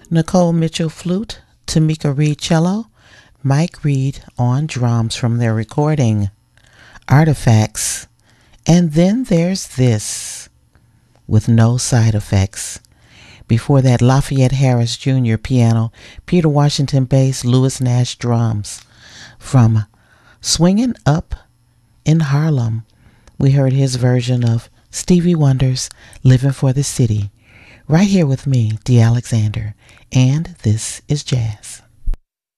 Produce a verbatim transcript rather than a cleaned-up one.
Nicole Mitchell flute, Tamika Reed cello, Mike Reed on drums from their recording Artifacts. And then there's this with no side effects. Before that, Lafayette Harris Junior piano, Peter Washington bass, Louis Nash drums. From Swingin' Up in Harlem, we heard his version of Stevie Wonder's Living for the City. Right here with me, Dee Alexander, and this is Jazz.